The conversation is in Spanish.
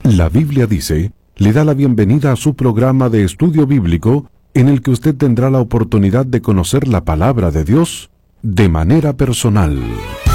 La Biblia dice, le da la bienvenida a su programa de estudio bíblico, en el que usted tendrá la oportunidad de conocer la palabra de Dios de manera personal.